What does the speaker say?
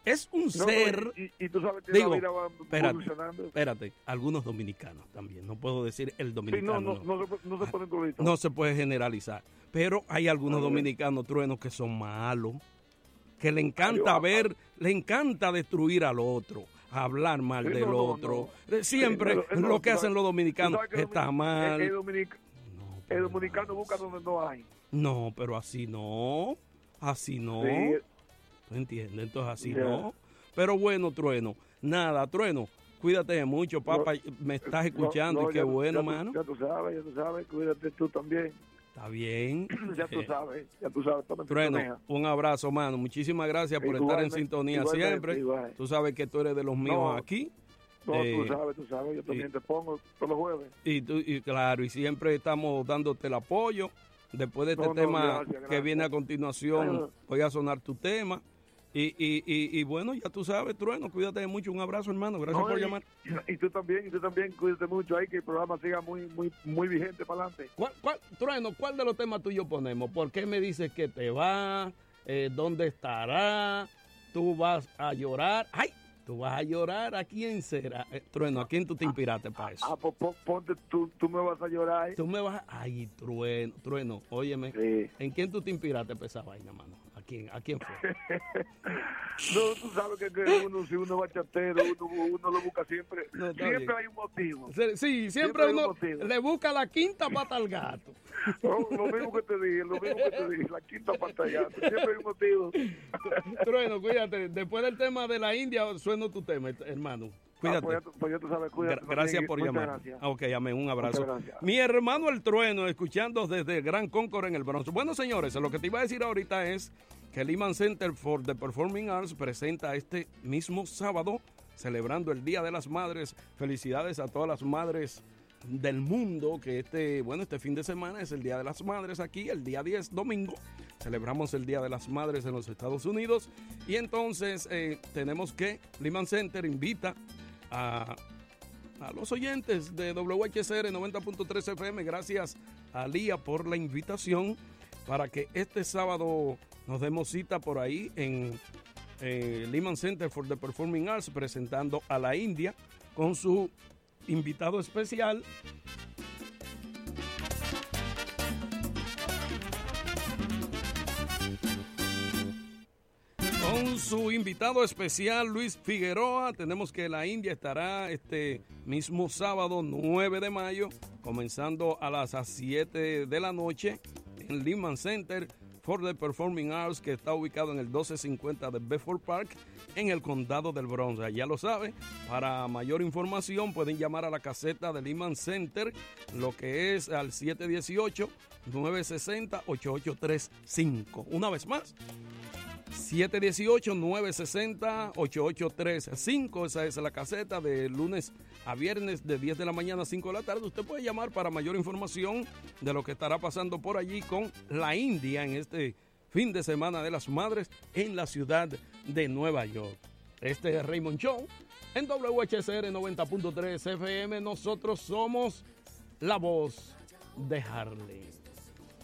es un ser. Y tú sabes que digo, la vida va evolucionando. Espérate, algunos dominicanos también. No puedo decir el dominicano. Sí, no se puede incluir. No se puede generalizar. Pero hay algunos dominicanos, Trueno, que son malos. Que le encanta le encanta destruir al otro, hablar mal del otro. Siempre lo que hacen los dominicanos está mal. El dominicano busca donde no hay. No, pero así no. Así no. Sí. ¿Tú entiendes? Entonces así no. Pero bueno, Trueno. Nada, Trueno. Cuídate mucho, papá. Me estás escuchando y qué bueno, mano. Ya tú sabes. Cuídate tú también. Está bien. Ya tú sabes. Trueno, un abrazo, mano. Muchísimas gracias por estar en sintonía siempre. Tú sabes que tú eres de los míos aquí. No, tú sabes. Yo también te pongo todos los jueves. Y claro, y siempre estamos dándote el apoyo. Después de este tema gracias. Que viene a continuación, voy a sonar tu tema. Y bueno, ya tú sabes, Trueno, cuídate mucho. Un abrazo, hermano. Gracias por llamar. Y tú también, cuídate mucho ahí, que el programa siga muy vigente para adelante. Trueno, ¿cuál de los temas tuyos ponemos? ¿Por qué me dices que te vas? ¿Dónde estará? ¿Tú vas a llorar? ¡Ay! Tú vas a llorar. ¿A quién será? Trueno, ¿a quién tú te inspiraste para eso? Ponte, tú me vas a llorar. Tú me vas a... Ay, Trueno, óyeme. Sí. ¿En quién tú te inspiraste para esa vaina, mano? ¿A quién fue? No, tú sabes que si uno va chatero, uno lo busca siempre. No, siempre bien. Hay un motivo. Sí, siempre uno le busca la quinta pata al gato. No, lo mismo que te dije, la quinta pata al gato. Siempre hay un motivo. Trueno, cuídate. Después del tema de la India, sueno tu tema, hermano. Cuídate. Pues ya tú sabes, cuídate. Gracias por llamar. Gracias. Ok, amén, un abrazo. Mi hermano el Trueno, escuchando desde Gran Concord en el Bronx. Bueno, señores, lo que te iba a decir ahorita es que el Lehman Center for the Performing Arts presenta este mismo sábado, celebrando el Día de las Madres. Felicidades a todas las madres del mundo, que este fin de semana es el Día de las Madres aquí, el día 10, domingo. Celebramos el Día de las Madres en los Estados Unidos. Y entonces tenemos que Lehman Center invita a los oyentes de WHCR 90.3 FM, gracias a Lía por la invitación, para que este sábado nos demos cita por ahí en Lehman Center for the Performing Arts, presentando a la India con su invitado especial. Con su invitado especial, Luis Figueroa. Tenemos que la India estará este mismo sábado 9 de mayo, comenzando a las 7 de la noche en Lehman Center for the Performing Arts, que está ubicado en el 1250 de Bedford Park, en el condado del Bronx. Ya lo sabe, para mayor información pueden llamar a la caseta de Lehman Center, lo que es al 718-960-8835. Una vez más, 718-960-8835. Esa es la caseta de lunes a viernes de 10 de la mañana a 5 de la tarde. Usted puede llamar para mayor información de lo que estará pasando por allí con la India en este fin de semana de las madres en la ciudad de Nueva York. Este es Raymond Show en WHCR 90.3 FM. Nosotros somos la voz de Harley.